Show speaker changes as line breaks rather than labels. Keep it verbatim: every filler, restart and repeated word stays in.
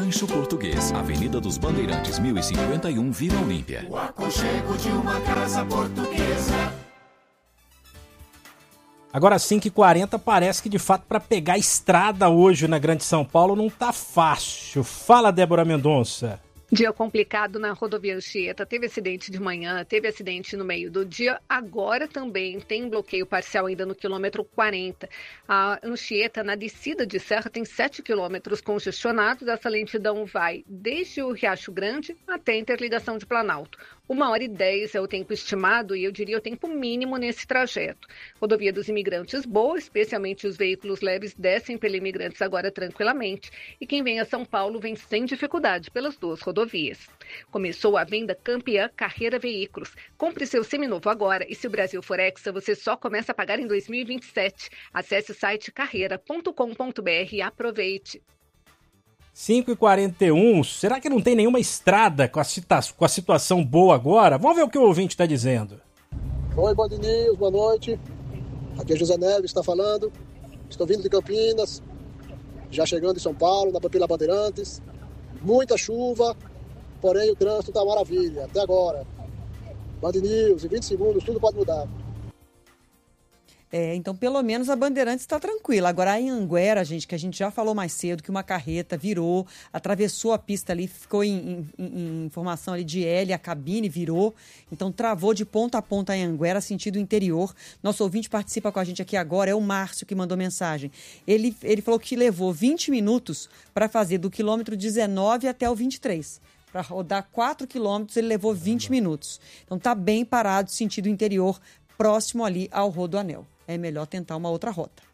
Rancho Português, Avenida dos Bandeirantes, mil e cinquenta e um, Vila Olímpia.
O aconchego de uma casa portuguesa.
Agora, cinco e quarenta, parece que de fato para pegar a estrada hoje na Grande São Paulo não tá fácil. Fala, Débora Mendonça.
Dia complicado na rodovia Anchieta, teve acidente de manhã, teve acidente no meio do dia, agora também tem bloqueio parcial ainda no quilômetro quarenta. A Anchieta, na descida de serra, tem sete quilômetros congestionados, essa lentidão vai desde o Riacho Grande até a interligação de Planalto. Uma hora e dez é o tempo estimado e eu diria o tempo mínimo nesse trajeto. Rodovia dos Imigrantes boa, especialmente os veículos leves descem pela Imigrantes agora tranquilamente. E quem vem a São Paulo vem sem dificuldade pelas duas rodovias. Começou a venda campeã Carreira Veículos. Compre seu seminovo agora e se o Brasil for Hexa, você só começa a pagar em dois mil e vinte e sete. Acesse o site carreira ponto com ponto b r e aproveite.
cinco e quarenta e um, será que não tem nenhuma estrada com a, cita- com a situação boa agora? Vamos ver o que o ouvinte está dizendo.
Oi, Band News, boa noite. Aqui é José Neves, está falando. Estou vindo de Campinas, já chegando em São Paulo, na Pela Bandeirantes. Muita chuva, porém o trânsito está maravilha, até agora. Band News, em vinte segundos, tudo pode mudar.
É, então, pelo menos a Bandeirantes está tranquila. Agora, a Anhanguera, gente, que a gente já falou mais cedo, que uma carreta virou, atravessou a pista ali, ficou em, em, em formação ali de L, a cabine virou, então travou de ponta a ponta a Anhanguera, sentido interior. Nosso ouvinte participa com a gente aqui agora, é o Márcio que mandou mensagem. Ele, ele falou que levou vinte minutos para fazer do quilômetro dezenove até o vinte e três. Para rodar quatro quilômetros, ele levou vinte minutos. Então, está bem parado, sentido interior, próximo ali ao Rodoanel. É melhor tentar uma outra rota.